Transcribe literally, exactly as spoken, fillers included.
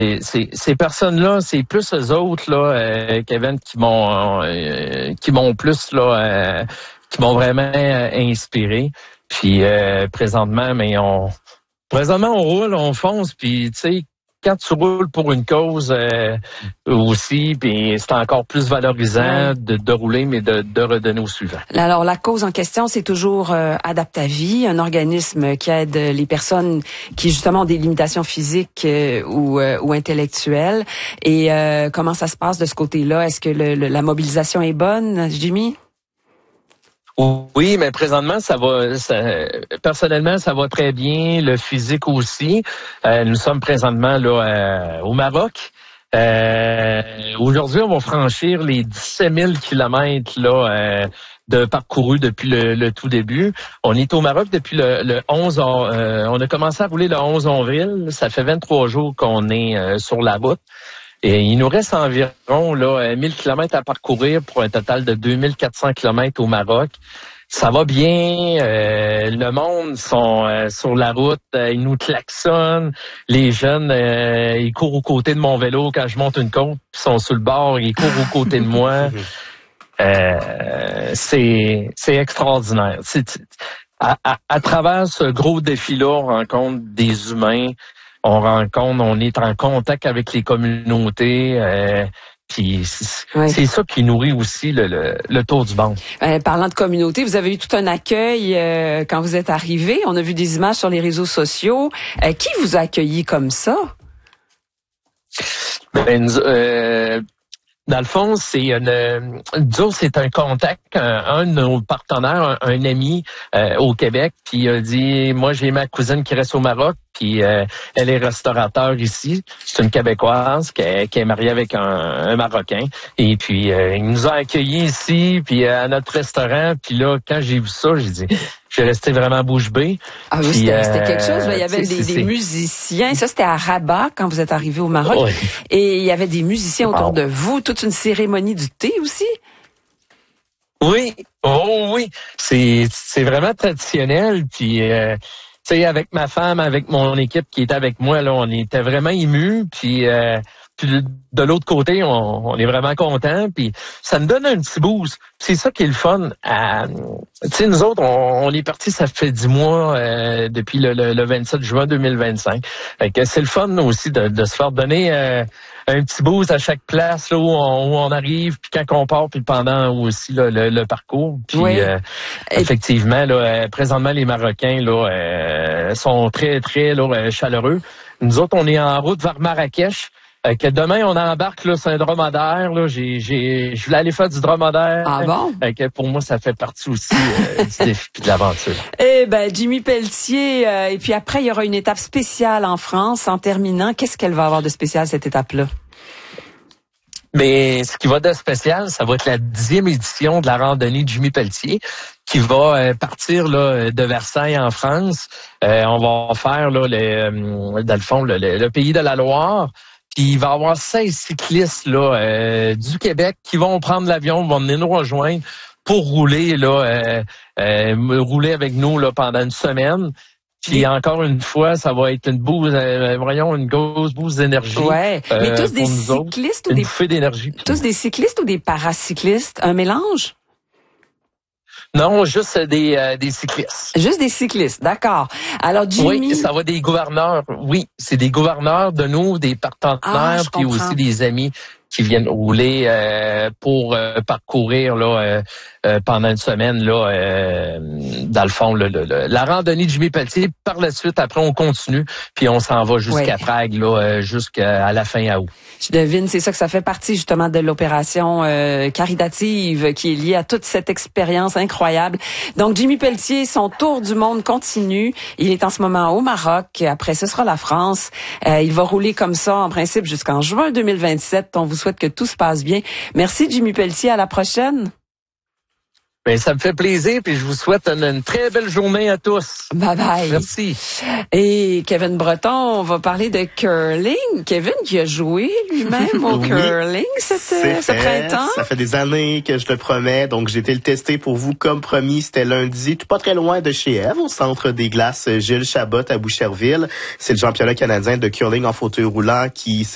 ces, ces personnes-là, c'est plus eux autres, là, euh, Kevin, qui m'ont euh, qui m'ont plus là, euh, qui m'ont vraiment euh, inspiré. Puis euh, présentement, mais on présentement on roule, on fonce, puis tu sais. Quand tu roules pour une cause euh, aussi, puis c'est encore plus valorisant ouais. de, de rouler, mais de, de redonner au suivant. Alors, la cause en question, c'est toujours euh, Adaptavie, un organisme qui aide les personnes qui, justement, ont des limitations physiques euh, ou, euh, ou intellectuelles. Et euh, comment ça se passe de ce côté-là? Est-ce que le, le, la mobilisation est bonne, Jimmy? Oui, mais présentement, ça va. Ça, personnellement, ça va très bien. Le physique aussi. Euh, nous sommes présentement là euh, au Maroc. Euh, aujourd'hui, on va franchir les dix-sept mille kilomètres là euh, de parcouru depuis le, le tout début. On est au Maroc depuis le, le onze. Euh, on a commencé à rouler le onze avril. Ça fait vingt-trois jours qu'on est euh, sur la route. Et il nous reste environ là mille kilomètres à parcourir pour un total de deux mille quatre cents kilomètres au Maroc. Ça va bien, euh, le monde sont euh, sur la route, euh, ils nous klaxonnent. Les jeunes, euh, ils courent aux côtés de mon vélo quand je monte une côte, ils sont sur le bord, ils courent aux côtés de moi. Euh, c'est c'est extraordinaire. C'est, à, à, à travers ce gros défi-là, on rencontre des humains. On rencontre, on est en contact avec les communautés, euh, puis c'est, oui. c'est ça qui nourrit aussi le, le, le tour du monde. Euh, parlant de communauté, vous avez eu tout un accueil euh, quand vous êtes arrivé. On a vu des images sur les réseaux sociaux. Euh, qui vous a accueilli comme ça? Ben, euh, dans le fond, c'est une, disons, c'est un contact, un, un de nos partenaires, un, un ami euh, au Québec, puis il a dit, moi j'ai ma cousine qui reste au Maroc, puis euh, elle est restaurateur ici. C'est une Québécoise qui est, qui est mariée avec un, un Marocain. Et puis, euh, il nous a accueillis ici, puis euh, à notre restaurant. Puis là, quand j'ai vu ça, j'ai dit, j'ai resté vraiment bouche bée. Ah oui, c'était, euh, c'était quelque chose. Là. Il y avait des, des musiciens. Ça, c'était à Rabat, quand vous êtes arrivé au Maroc. Oui. Et il y avait des musiciens autour oh. de vous. Toute une cérémonie du thé aussi. Oui, oh oui. C'est, c'est vraiment traditionnel. Puis... Euh, Tu sais, avec ma femme, avec mon équipe qui était avec moi, là, on était vraiment émus. Puis, euh, puis de l'autre côté, on, on est vraiment contents. Puis ça me donne un petit boost. C'est ça qui est le fun. Tu sais, nous autres, on, on est partis, ça fait dix mois euh, depuis le, le, le vingt-sept juin deux mille vingt-cinq. Fait que c'est le fun aussi de, de se faire donner euh, un petit boost à chaque place là, où, on, où on arrive, puis quand on part, puis pendant aussi là, le, le parcours. Puis oui. euh, effectivement, là, présentement, les Marocains là euh, sont très, très là, chaleureux. Nous autres, on est en route vers Marrakech. Euh, que demain, on embarque là, sur un dromadaire. Là, j'ai, j'ai, je voulais aller faire du dromadaire. Ah bon? Euh, que pour moi, ça fait partie aussi euh, du défi et de l'aventure. Eh ben, Jimmy Pelletier. Euh, et puis après, il y aura une étape spéciale en France. En terminant, qu'est-ce qu'elle va avoir de spécial, cette étape-là? Mais ce qui va de spécial, ça va être la dixième édition de la randonnée de Jimmy Pelletier qui va euh, partir là de Versailles en France. Euh, on va faire là, le, euh, dans le fond, le, le, le pays de la Loire. Puis il va y avoir seize cyclistes là euh, du Québec qui vont prendre l'avion, vont venir nous rejoindre pour rouler là, euh, euh, rouler avec nous là pendant une semaine. Puis encore une fois, ça va être une bouse, euh, voyons, une grosse bouse d'énergie. Ouais. Euh, Mais tous des cyclistes autres, ou des bouffée d'énergie. Tous des cyclistes ou des paracyclistes, un mélange? Non, juste des euh, des cyclistes. Juste des cyclistes, d'accord. Alors Jimmy, oui, ça va des gouverneurs. Oui, c'est des gouverneurs de nous, des partenaires, ah, puis aussi des amis qui viennent rouler euh, pour euh, parcourir là euh, euh, pendant une semaine là euh, dans le fond le, le, le, la randonnée de Jimmy Pelletier. Par la suite, après on continue puis on s'en va jusqu'à ouais. Prague là euh, jusqu'à la fin août. Je devine, c'est ça que ça fait partie justement de l'opération euh, caritative qui est liée à toute cette expérience incroyable. Donc Jimmy Pelletier, son tour du monde continue. Il est en ce moment au Maroc. Après, ce sera la France. Euh, il va rouler comme ça en principe jusqu'en juin deux mille vingt-sept. On vous souhaite que tout se passe bien. Merci Jimmy Pelletier. À la prochaine. Ben, ça me fait plaisir, puis je vous souhaite une, une très belle journée à tous. Bye bye. Merci. Et Kevin Breton, on va parler de curling. Kevin qui a joué lui-même au oui, curling cette, ce printemps. Ça fait des années que je le promets, donc j'ai été le tester pour vous comme promis. C'était lundi, tout pas très loin de chez Ève, au centre des glaces Gilles Chabot à Boucherville. C'est le championnat canadien de curling en fauteuil roulant qui